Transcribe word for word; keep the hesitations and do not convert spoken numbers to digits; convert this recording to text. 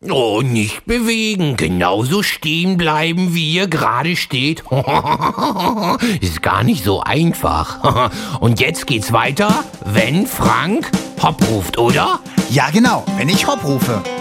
Oh, nicht bewegen, genauso stehen bleiben, wie ihr gerade steht. Ist gar nicht so einfach. Und jetzt geht's weiter, wenn Frank Hopp ruft, oder? Ja, genau, wenn ich Hopp rufe.